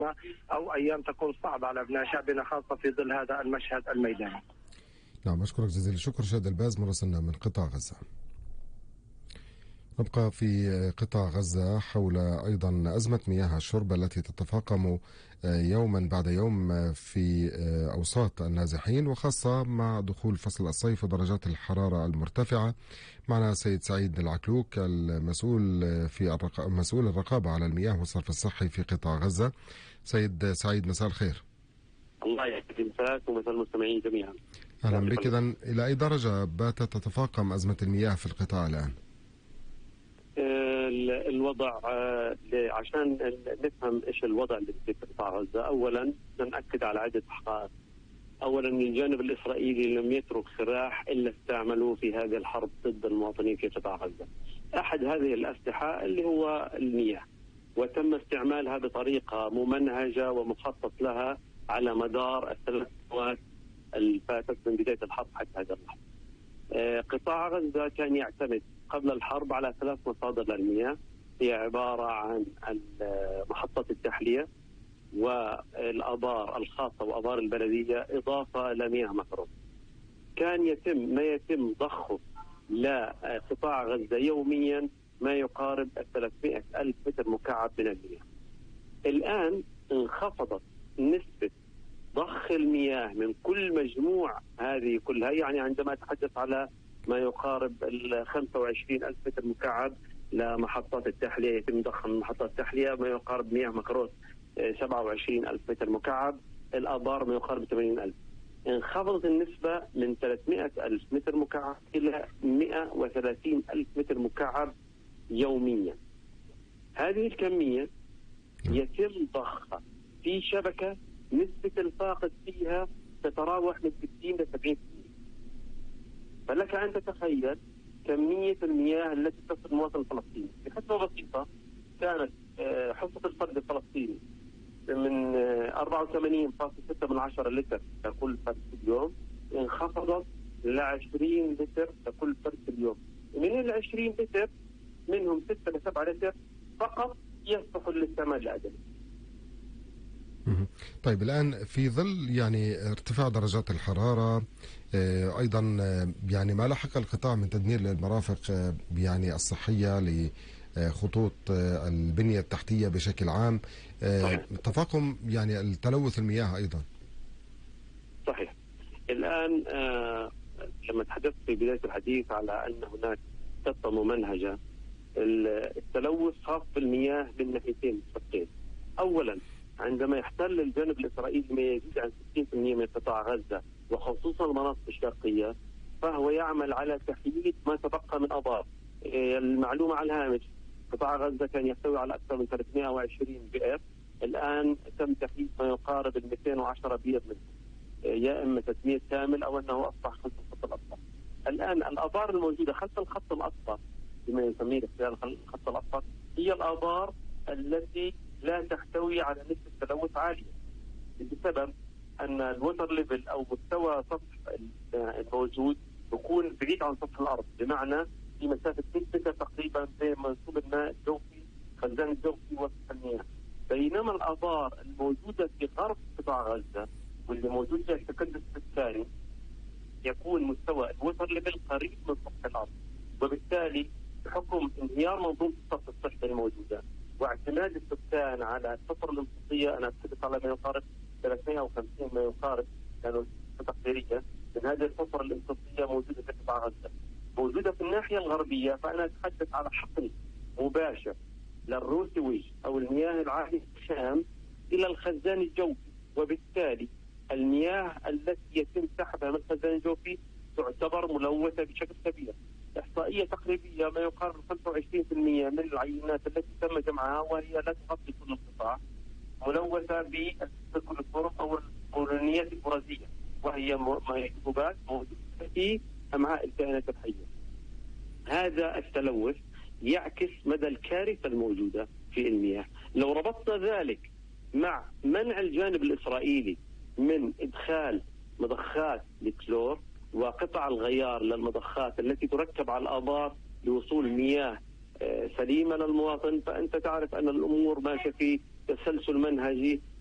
أو أيام تكون صعبة على أبناء شعبنا، خاصة في ظل هذا المشهد الميداني. نعم، أشكرك جزيل الشكر شهد الباز مراسلنا من قطاع غزة. نبقى في قطاع غزة حول أيضا أزمة مياه الشرب التي تتفاقم يوما بعد يوم في أوساط النازحين، وخاصة مع دخول فصل الصيف ودرجات الحرارة المرتفعة. معنا سيد سعيد العكلوك المسؤول مسؤول الرقابة على المياه والصرف الصحي في قطاع غزة. سيد سعيد، مساء الخير. الله يسعد مساك ومساء المستمعين جميعا. أهلا بك. إذن إلى أي درجة باتت تتفاقم أزمة المياه في القطاع الآن؟ الوضع عشان نفهم ايش الوضع اللي في قطاع غزه، اولا نأكد على عده حقائق. اولا الجانب الاسرائيلي لم يترك سلاح الا استعملوه في هذه الحرب ضد المواطنين في قطاع غزه. احد هذه الاسلحه اللي هو المياه، وتم استعمالها بطريقه ممنهجه ومخطط لها على مدار الثلاث سنوات الفاتت من بدايه الحرب حتى هذا اللحظه. قطاع غزه كان يعتمد قبل الحرب على 3 مصادر للمياه، هي عبارة عن محطات التحلية والآبار الخاصة وآبار البلدية، إضافة لمياه مفروض. كان يتم ضخه لقطاع غزة يوميا ما يقارب 300 ألف متر مكعب من المياه. الآن انخفضت نسبة ضخ المياه من كل مجموع هذه كلها، يعني عندما أتحدث على ما يقارب 25 ألف متر مكعب لمحطات التحلية، يتم ضخ من محطات التحلية ما يقارب مياه مكروس 27 ألف متر مكعب، الآبار ما يقارب 80 ألف. انخفضت النسبة من 300 ألف متر مكعب إلى 130 ألف متر مكعب يوميا. هذه الكمية يتم ضخها في شبكة نسبة الفاقد فيها تتراوح من 60 ل 70%. فلك أن تتخيل كمية المياه التي تصل المواطن الفلسطيني. بحسبة بسيطة، كانت حصة الفرد الفلسطيني من 84.6 لتر لكل فرد في اليوم، انخفضت ل 20 لتر لكل فرد في اليوم. من ال 20 لتر منهم 6 ل 7 لتر فقط يصلح للاستعمال الآدمي. طيب، الآن في ظل يعني ارتفاع درجات الحرارة، أيضا يعني ما لحق القطاع من تدمير للمرافق يعني الصحية لخطوط البنية التحتية بشكل عام، تفاقم يعني التلوث المياه أيضا. صحيح. الآن لما تحدثت في بداية الحديث على أن هناك خطة ممنهجة، التلوث خاص بالمياه من ناحيتين شقين. أولا، عندما يحتل الجانب الإسرائيلي ما يزيد عن 60% من قطاع غزة وخصوصا المناطق الشرقية، فهو يعمل على تحييد ما تبقى من آبار. المعلومة على الهامش، قطاع غزة كان يحتوي على أكثر من 320 بئر، الآن تم تحييد ما يقارب 210 بئر منه، يا إما تدمير كامل أو أنه أصبح خلف الخط الأصفر. الآن الآبار الموجودة خلف الخط الأصفر، بما يسميه الاختيار الخط الأصفر، هي الآبار التي لا تحتوي على نسبة تلوث عالية، بسبب أن الوتر ليفل أو مستوى سطح الموجود يكون بعيد عن سطح الأرض، بمعنى في مسافة 100 متر تقريبا بين منسوب الماء الجوفي، خزان الجوفي وسط المياه. بينما الآبار الموجودة في غرب قطاع غزة واللي موجود فيها التكدس السكاني يكون مستوى الوتر ليفل قريب من سطح الأرض، وبالتالي بحكم انهيار منظومة الصرف الصحي الموجودة واعتماد السكان على الفترة الانفصالية، أنا أتحدث على ما يقارب 350 ما يقارب كانوا تقديرية من هذه الفترة الانفصالية موجودة في قطاع غزة، موجودة في الناحية الغربية. فأنا أتحدث على حقل مباشر للروسويج أو المياه العالية الشام إلى الخزان الجوفي، وبالتالي المياه التي يتم سحبها من الخزان الجوفي تعتبر ملوثة بشكل كبير. إحصائية تقريبية ما يقارب 25% من العينات التي تم جمعها وهي لا تغطي كل القطاع ملوثة بالكلوروفورم أو البولونيات البرازية، وهي ميكروبات موجودة في أمعاء الكائنات الحية. هذا التلوث يعكس مدى الكارثة الموجودة في المياه. لو ربطنا ذلك مع منع الجانب الإسرائيلي من إدخال مضخات للكلور وقطع الغيار للمضخات التي تركب على الآبار لوصول مياه سليمة للمواطن، فأنت تعرف أن الأمور ماشية في تسلسل منهجي